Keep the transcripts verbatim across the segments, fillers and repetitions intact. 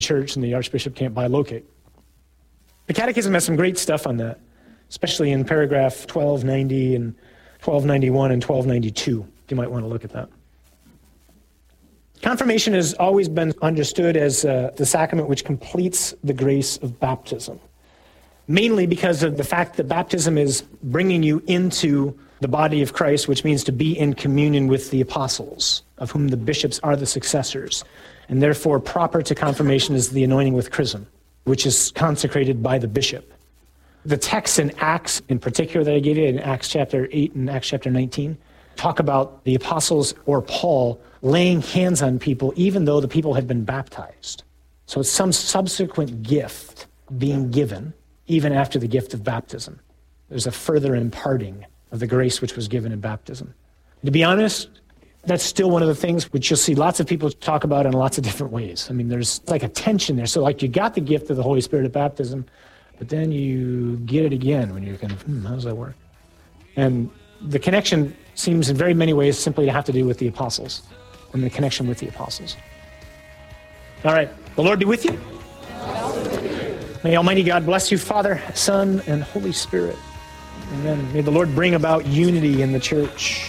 church and the archbishop can't bilocate. The Catechism has some great stuff on that, especially in paragraph twelve ninety and twelve ninety-one and twelve ninety-two. You might want to look at that. Confirmation has always been understood as uh, the sacrament which completes the grace of baptism, mainly because of the fact that baptism is bringing you into the body of Christ, which means to be in communion with the apostles, of whom the bishops are the successors. And therefore, proper to confirmation is the anointing with chrism, which is consecrated by the bishop. The texts in Acts, in particular, that I gave you, in Acts chapter eight and Acts chapter nineteen, talk about the apostles or Paul laying hands on people even though the people had been baptized. So it's some subsequent gift being given even after the gift of baptism. There's a further imparting of the grace which was given in baptism. To be honest, that's still one of the things which you'll see lots of people talk about in lots of different ways. I mean, there's like a tension there. So like you got the gift of the Holy Spirit at baptism, but then you get it again when you're kind of, hmm, how does that work? And the connection seems in very many ways simply to have to do with the apostles and the connection with the apostles. All right, the Lord be with you. May Almighty God bless you, Father, Son, and Holy Spirit. Amen. May the Lord bring about unity in the church.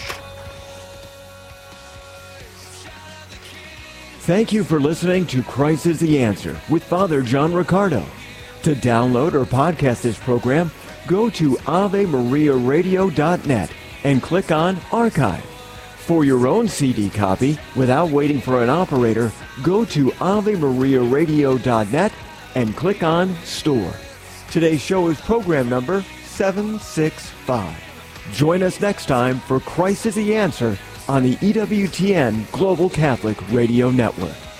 Thank you for listening to Christ is the Answer with Father John Riccardo. To download or podcast this program, go to ave maria radio dot net and click on Archive. For your own C D copy, without waiting for an operator, go to ave maria radio dot net and click on Store. Today's show is program number seven sixty-five. Join us next time for Christ is the Answer on the E W T N Global Catholic Radio Network.